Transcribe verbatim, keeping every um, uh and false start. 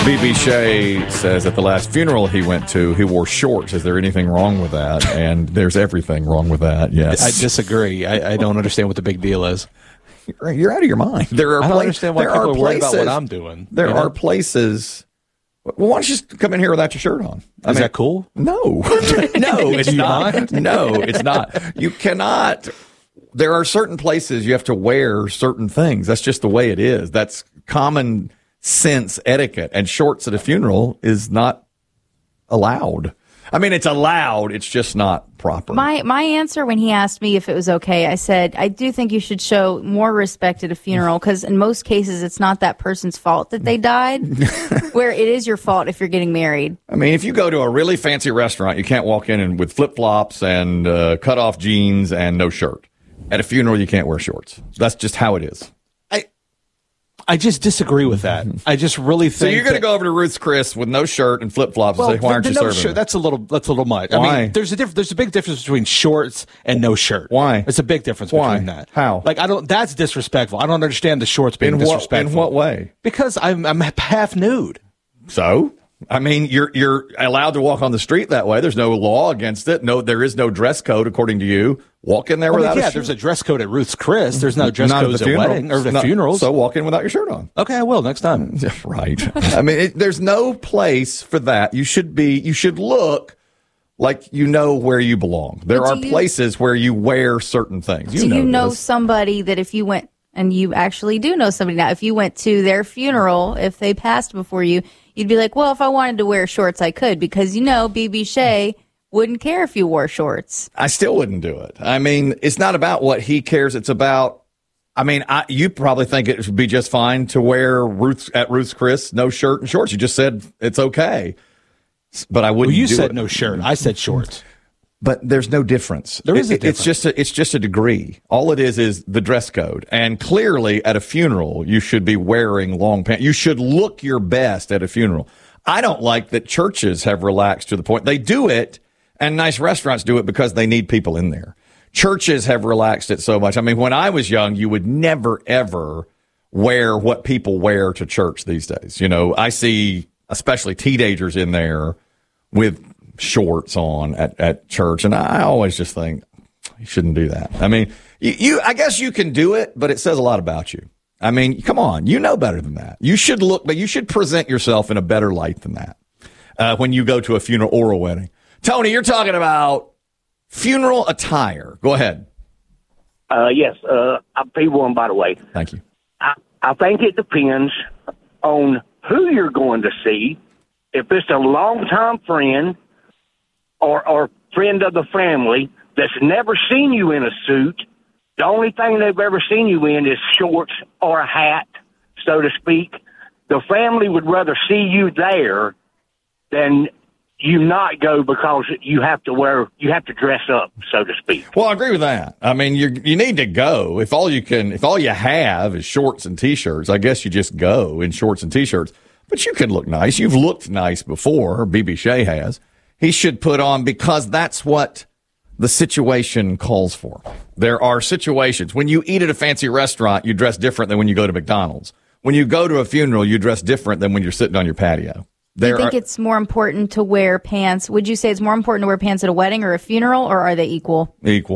B B Shea says at the last funeral he went to, he wore shorts. Is there anything wrong with that? And there's everything wrong with that, yes. I disagree. I, I don't understand what the big deal is. You're, you're out of your mind. There are I don't pla- understand why there people are are worried places, about what I'm doing. There you know? are places... Well, why don't you just come in here without your shirt on? I Is mean, that cool? No. no, it's not. No, it's not. You cannot... There are certain places you have to wear certain things. That's just the way it is. That's common sense etiquette. And shorts at a funeral is not allowed. I mean, it's allowed. It's just not proper. My my answer when he asked me if it was okay, I said, I do think you should show more respect at a funeral because in most cases it's not that person's fault that they died, where it is your fault if you're getting married. I mean, if you go to a really fancy restaurant, you can't walk in and with flip-flops and uh, cut-off jeans and no shirt. At a funeral, you can't wear shorts. That's just how it is. I just disagree with that. I just really think. So you're going to that, go over to Ruth's Chris with no shirt and flip flops well, and say, "Why aren't the, you the no serving?" shirt, me? that's a little. That's a little much. Why? I mean, there's a diff- There's a big difference between shorts and no shirt. Why? It's a big difference Why? between that. How? Like I don't. That's disrespectful. I don't understand the shorts being in what, disrespectful. in what way? Because I'm I'm half nude. So, I mean, you're you're allowed to walk on the street that way. There's no law against it. No, there is no dress code according to you. Walk in there Well, without yeah, a shirt. there's a dress code at Ruth's Chris. There's no dress Not codes at, at, the funeral. wedding or the Not- funerals. So walk in without your shirt on. Okay, I will next time. Right. I mean, it, there's no place for that. You should be. You should look like you know where you belong. There But are do you- places where you wear certain things. You do know you know this. somebody that if you went, and you actually do know somebody now, if you went to their funeral, if they passed before you, you'd be like, well, if I wanted to wear shorts, I could, because you know B B Shea wouldn't care if you wore shorts. I still wouldn't do it. I mean, it's not about what he cares. It's about, I mean, I, you probably think it would be just fine to wear Ruth's at Ruth's Chris, no shirt and shorts. You just said it's okay. But I wouldn't Well, you do said it. no shirt. I said shorts. But there's no difference. There is a It- It's difference. just a, it's just a degree. All it is is the dress code. And clearly at a funeral, you should be wearing long pants. You should look your best at a funeral. I don't like that churches have relaxed to the point they do it, and nice restaurants do it because they need people in there. Churches have relaxed it so much. I mean, when I was young, you would never, ever wear what people wear to church these days. You know, I see especially teenagers in there with shorts on at, at church, and I always just think you shouldn't do that. I mean, you, you I guess you can do it, but it says a lot about you. I mean, come on, you know better than that. You should look, but you should present yourself in a better light than that uh, when you go to a funeral or a wedding. Tony, you're talking about funeral attire. Go ahead. Uh, yes, uh, I'll pay one, by the way. Thank you. I, I think it depends on who you're going to see. If it's a longtime friend or, or friend of the family that's never seen you in a suit, the only thing they've ever seen you in is shorts or a hat, so to speak, the family would rather see you there than you not go because you have to wear, you have to dress up, so to speak. Well, I agree with that. I mean, you you need to go. If all you can, if all you have is shorts and t-shirts, I guess you just go in shorts and t-shirts. But you can look nice. You've looked nice before. B B Shea has. He should put on, because that's what the situation calls for. There are situations when you eat at a fancy restaurant, you dress different than when you go to McDonald's. When you go to a funeral, you dress different than when you're sitting on your patio. Do you There think are, it's more important to wear pants? Would you say it's more important to wear pants at a wedding or a funeral, or are they equal? equal.